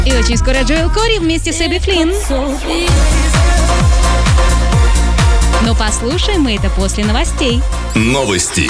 И очень скоро Джоэл Кори вместе с Эбби Флинн. Но послушаем мы это после новостей. Новости.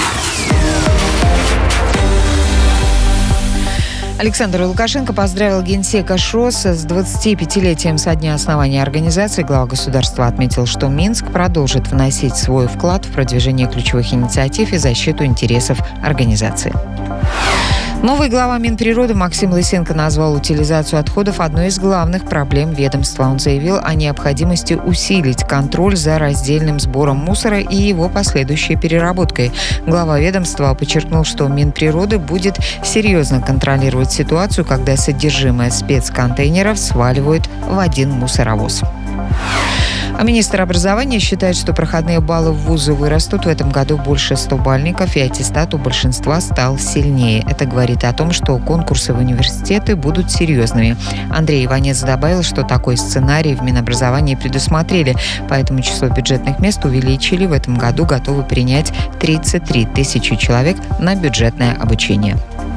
Александр Лукашенко поздравил генсека ШОС с 25-летием со дня основания организации. Глава государства отметил, что Минск продолжит вносить свой вклад в продвижение ключевых инициатив и защиту интересов организации. Новый глава Минприроды Максим Лысенко назвал утилизацию отходов одной из главных проблем ведомства. Он заявил о необходимости усилить контроль за раздельным сбором мусора и его последующей переработкой. Глава ведомства подчеркнул, что Минприроды будет серьезно контролировать ситуацию, когда содержимое спецконтейнеров сваливают в один мусоровоз. А министр образования считает, что проходные баллы в вузы вырастут. В этом году больше 100-бальников, и аттестат у большинства стал сильнее. Это говорит о том, что конкурсы в университеты будут серьезными. Андрей Иванец добавил, что такой сценарий в Минобразовании предусмотрели, поэтому число бюджетных мест увеличили. В этом году готовы принять 33 тысячи человек на бюджетное обучение.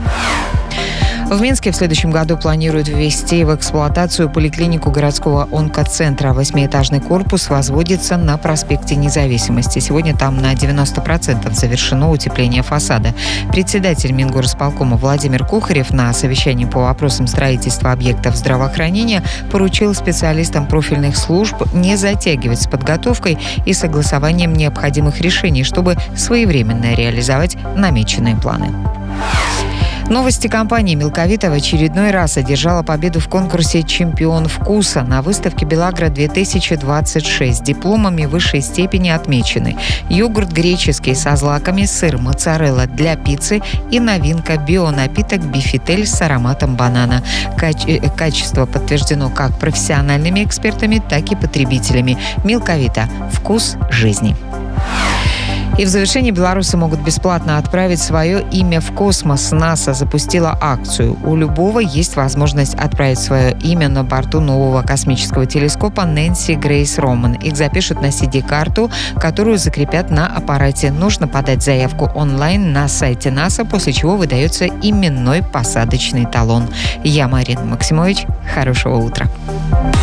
В Минске в следующем году планируют ввести в эксплуатацию поликлинику городского онкоцентра. 8-этажный корпус возводится на проспекте Независимости. Сегодня там на 90% завершено утепление фасада. Председатель Мингорисполкома Владимир Кухарев на совещании по вопросам строительства объектов здравоохранения поручил специалистам профильных служб не затягивать с подготовкой и согласованием необходимых решений, чтобы своевременно реализовать намеченные планы. Новости компании «Милковито» в очередной раз одержала победу в конкурсе «Чемпион вкуса» на выставке «Белагра-2026». Дипломами высшей степени отмечены йогурт греческий со злаками, сыр моцарелла для пиццы и новинка бионапиток «Бифитель» с ароматом банана. Качество подтверждено как профессиональными экспертами, так и потребителями. «Милковито» – вкус жизни. И в завершении белорусы могут бесплатно отправить свое имя в космос. НАСА запустила акцию. У любого есть возможность отправить свое имя на борту нового космического телескопа Нэнси Грейс Роман. Их запишут на CD-карту, которую закрепят на аппарате. Нужно подать заявку онлайн на сайте НАСА, после чего выдается именной посадочный талон. Я Марина Максимович. Хорошего утра.